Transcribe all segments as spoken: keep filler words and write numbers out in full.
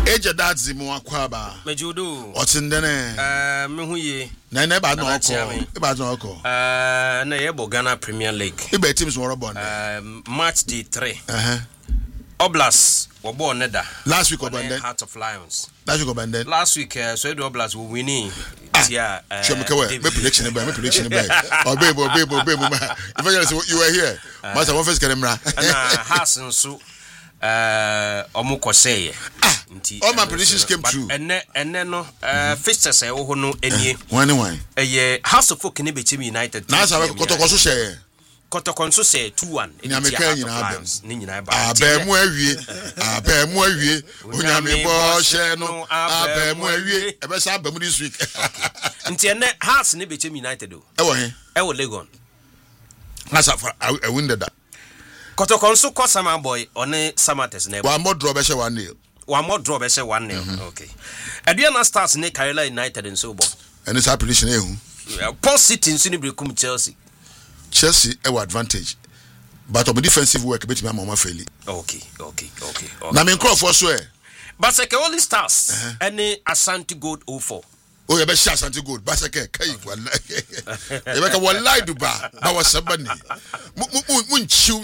Eja dadzi mu akwaba. Mejudo. Otindene. Eh me hu ye. Na na ba no oko. E ba no oko. Eh na ye bo Ghana Premier League. E be teams won robon. Eh match day three. Uh-huh. Oblas wo bo neda. Last week obande. Heart of Lions. Last week obande. Last week uh, so Edo Oblas will winning. Yeah. Uh, sure me kawe. Me prediction be, me prediction be. Obey, obey, obey, obey. If I say you were here, master one first camera. Na has nso eh omuko say nti all my predictions came true enne enne no eh fixtures e wo ho no enie one one eh House of Folk ne be Team United na sa kotoko so share kotoko so say two one ni ameka nyina abem ni nyina ba abem awie abem awie onyame bo share no abem awie e be sa abem this week nti enne House ne be Team United o e wo he e wo Legon na sa I win that kotoko so ko Sama Boy one Samates na one more draw be share one nil one more draw be say one nil okay Aduana Stars ne Carolina United and so bo and it's a prediction eh Paul City nso ne brekum Chelsea Chelsea e advantage but on defensive work bet me mama fairly okay okay okay na me crop for so eh but say only Stars any Asante Gold oh four oh you be share Asante Gold but say kai wallahi you be ka wallahi duba ba wasabani mun chiu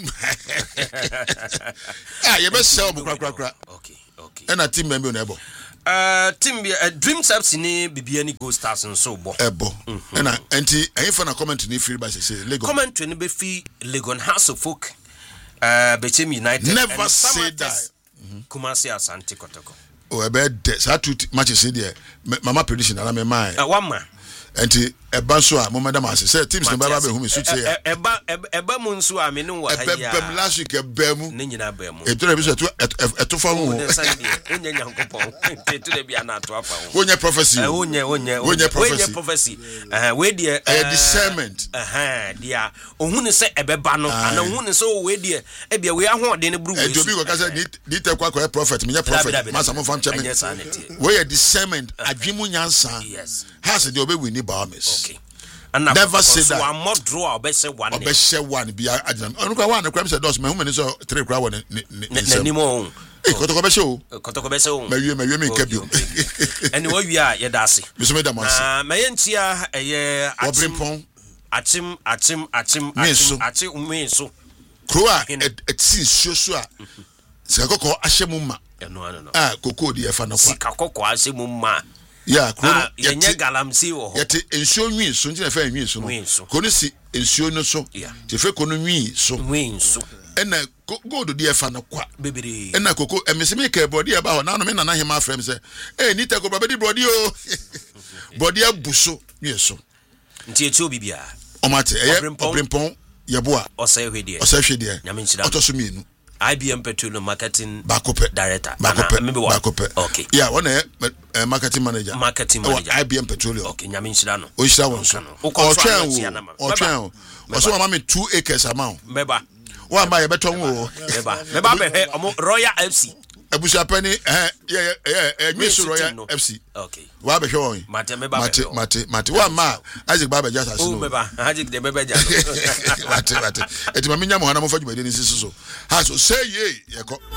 ah you be sell bu kra kra okay okay and a team member on ebo uh team uh, Dreams F C ni bibia ni Gold Stars nso bo ebo and enti ayin na comment ni free by say Legon comment ni be fi Legon House of Folk uh Team United never say that Kumasi Asante Kotoko oh e be say two matches there mama prediction na me mind uh, one man enti eba so a mo madam ase say teams no baba be hu me suit say eba eba mu nso a me no wa ha ya eba last week eba mu ne nyina ba mu e to be so eto fa mu onye nyankopon tetu de bia na to afa wo onye prophecy onye onye onye prophecy prophecy eh we de eh discernment eh dia ohunu se ebeba no ana ohunu se o we de e bia we ahode ne bru we e jobi go ka say ni te kwa kwa prophet me prophet masa mo fam cheme we discernment adwemu nyansa yes has the obe win Bahamas. Okay. And never say that. One more draw, I say one. I say one. Be a adjunct. I don't want to grab say dos. Me who so three crowd one. Ne mo. Eh, kotoko be show. Kotoko be show. Me wie me wie me nkabio. Anyway, we are yedasi. Me so me da manse. Ah, me yentia eh Obrimpon. Achim achim achim achim achim umenso. Kroa et sin so so a. Sika kokko ahyemu ma. No no no. Ah, kokko di e fa no kwa. Sika kokko ahyemu ma. Yeah, ah, yenye galamsi wo ho. Yete ensuo nwi so nti na fa nwi so no. Kono si ensuo no so. Te fe kono nwi so. Nwi so. Ena gold di e fa no kwa. Bebere. Ena koko emeseme ke body e ba ho na no me nana hema frem se. Eh ni te ko baba di body o. Body abuso nwi so. Nti echi obi bia. O mate eye obrimpon yeboa. Osai hwede. Osai hwede. Nyame nchira. Otoso mienu. I B M Petroleum Marketing Bakope Director. Bakope. Bakope. Okay. Yeah, one uh, marketing manager. Marketing manager. I B M Petroleum. Okay, nyame nchira no. O nchira won so. O twen o. O twen o. O so mama me two acres amount. Meba. Wa ma ye beton o. Meba. Meba be he omo Royal F C. Ebusia pani eh yeah yeah eh Miss Royal F C. Okay. Wa be hwe won. Mate meba. Mate mate mate. Wa ma Isaac Baba just as no. Oh meba. Isaac de meba ja. Mate mate. Eti ma minya mo hana mo fa djumade ni sisi so. Ha so say ye ye ko